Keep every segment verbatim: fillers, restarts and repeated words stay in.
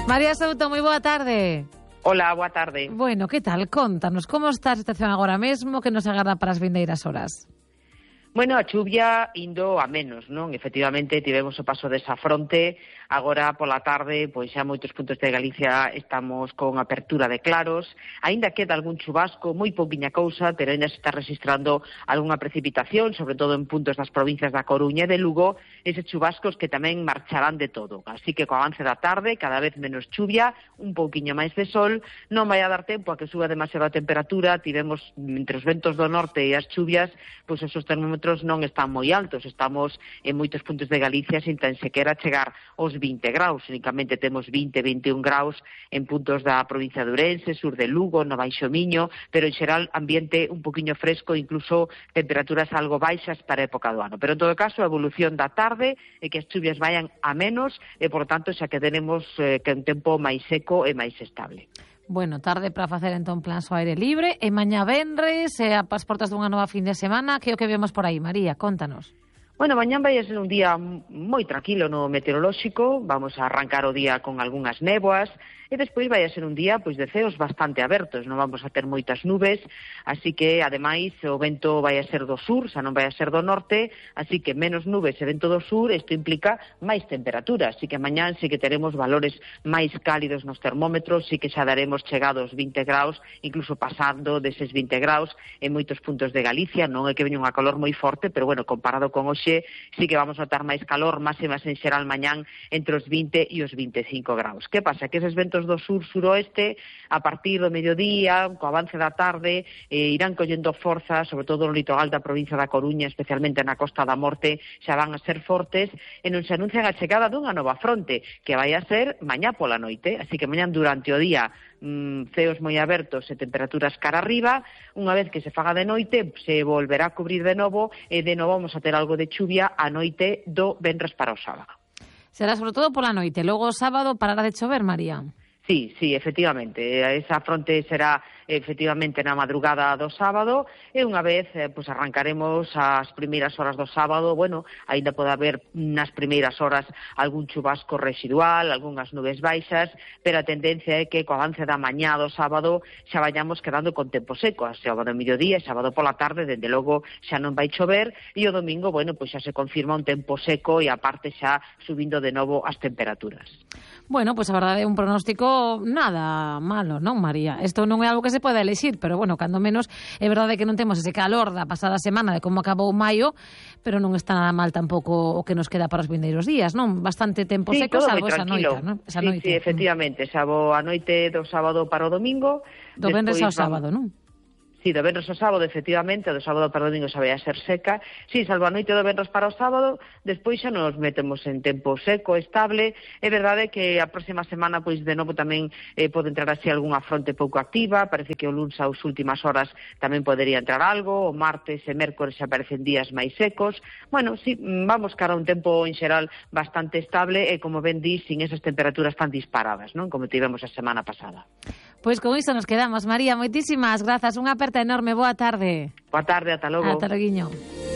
María Souto, moi boa tarde. Hola, boa tarde. Bueno, que tal? Contanos, como está a situación agora mesmo, que nos agarda para as vindeiras horas? Bueno, a chuvia indo a menos, non? Efectivamente, tivemos o paso desa fronte, agora pola tarde, pois xa moitos puntos de Galicia estamos con apertura de claros, aínda queda algún chubasco, moi pouquiña cousa, pero aínda se está registrando algunha precipitación, sobre todo en puntos das provincias da Coruña e de Lugo, eses chubascos que tamén marcharán de todo. Así que co avance da tarde, cada vez menos chuvia, un pouquiño máis de sol, non vai a dar tempo a que suba demasiado a temperatura, tivemos entre os ventos do norte e as chuvias, pois esos termómetros non están moi altos, estamos en moitos puntos de Galicia sin tan sequera chegar aos vinte graus, únicamente temos vinte, vinte e un graus en puntos da provincia de Ourense, sur de Lugo, no Baixo Miño, pero en xeral ambiente un poquinho fresco, incluso temperaturas algo baixas para a época do ano. Pero en todo caso, a evolución da tarde é que as chuvias vayan a menos e, por tanto, xa que tenemos eh, que un tempo máis seco e máis estable. Bueno, tarde para facer entón plans ao aire libre, e mañá venres, e a pas portas dunha nova fin de semana, que é o que vemos por aí, María, contanos. Bueno, mañán vai a ser un día moi tranquilo no meteorolóxico, vamos a arrancar o día con algunhas néboas, e despois vai a ser un día pois de ceos bastante abertos, non vamos a ter moitas nubes, así que, ademais, o vento vai a ser do sur, xa non vai a ser do norte, así que menos nubes e vento do sur, isto implica máis temperatura, así que mañán sí que teremos valores máis cálidos nos termómetros, sí que xa daremos chegados vinte graus, incluso pasando deses vinte graus en moitos puntos de Galicia, non é que veña unha calor moi forte, pero, bueno, comparado con hoxe, sí que vamos a notar máis calor, máximas en xeral mañán entre os vinte e os vinte e cinco graus. Que pasa? Que eses ventos do sur-suroeste, a partir do mediodía, co avance da tarde, eh, irán collendo forza, sobre todo no litoral da provincia da Coruña, especialmente na Costa da Morte, xa van a ser fortes, e non se anuncian a chegada dunha nova fronte, que vai a ser mañá pola noite, así que mañán durante o día, mmm, ceos moi abertos e temperaturas cara arriba, unha vez que se faga de noite, se volverá a cubrir de novo, e de novo vamos a ter algo de chuvia a noite do venres para o sábado. Será sobre todo pola noite, logo o sábado parará de chover, María. Sí, sí, efectivamente, esa fronte será efectivamente na madrugada do sábado e unha vez eh, pues arrancaremos as primeiras horas do sábado, bueno, aínda pode haber nas primeiras horas algún chubasco residual, algunhas nubes baixas, pero a tendencia é que co avance da mañá do sábado xa vayamos quedando con tempo seco, a sábado mediodía e sábado pola tarde, dende logo xa non vai chover e o domingo, bueno, pues xa se confirma un tempo seco e aparte xa subindo de novo as temperaturas. Bueno, pues a verdade é un pronóstico nada malo, non, María? Isto non é algo que se pode elexir, pero bueno, cando menos é verdade que non temos ese calor da pasada semana de como acabou maio, pero non está nada mal tampouco o que nos queda para os vindeiros días, non? Bastante tempo sí, seco, salvo esa noite, non? Esa sí, noite. sí, efectivamente, salvo a noite do sábado para o domingo. Do venres ao sábado, non? Sí, do venres ao sábado, efectivamente, do sábado para o domingo xa vai a ser seca. Sí, salvo a noite do venres para o sábado, despois xa nos metemos en tempo seco, estable. É verdade que a próxima semana, pois, de novo tamén eh, pode entrar así algunha fronte pouco activa. Parece que o luns ás últimas horas tamén podería entrar algo. O martes e mércores xa aparecen días máis secos. Bueno, sí, vamos cara a un tempo en xeral bastante estable e, como ben di, sin esas temperaturas tan disparadas, non? Como tivemos a semana pasada. Pois con iso nos quedamos, María. Moitísimas grazas. Unha aperta enorme. Boa tarde. Boa tarde, ata logo. Ata loguiño.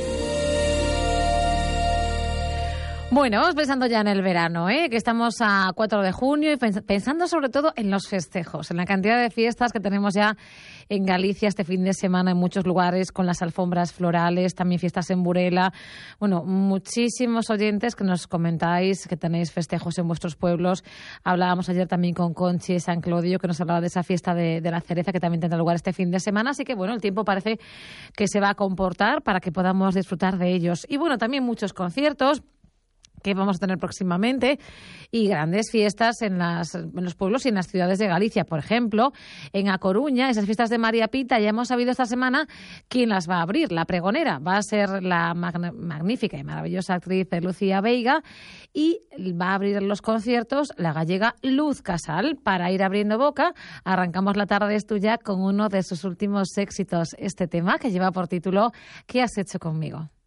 Bueno, vamos pensando ya en el verano, ¿eh? Que estamos a cuatro de junio y pensando sobre todo en los festejos, en la cantidad de fiestas que tenemos ya en Galicia este fin de semana en muchos lugares con las alfombras florales, también fiestas en Burela. Bueno, muchísimos oyentes que nos comentáis que tenéis festejos en vuestros pueblos. Hablábamos ayer también con Conchi de San Clodio, que nos hablaba de esa fiesta de, de la cereza que también tendrá lugar este fin de semana. Así que, bueno, el tiempo parece que se va a comportar para que podamos disfrutar de ellos. Y, bueno, también muchos conciertos que vamos a tener próximamente y grandes fiestas en, las, en los pueblos y en las ciudades de Galicia. Por ejemplo, en A Coruña, esas fiestas de María Pita, ya hemos sabido esta semana quién las va a abrir. La pregonera va a ser la magn- magnífica y maravillosa actriz Lucía Veiga y va a abrir los conciertos la gallega Luz Casal. Para ir abriendo boca, arrancamos la tarde es tuya con uno de sus últimos éxitos, este tema que lleva por título ¿Qué has hecho conmigo?